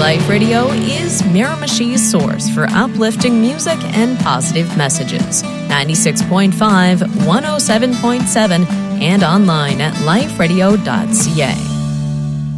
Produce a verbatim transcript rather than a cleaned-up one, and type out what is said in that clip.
Life Radio is Miramichi's source for uplifting music and positive messages. ninety-six point five, one oh seven point seven, and online at life radio dot c a.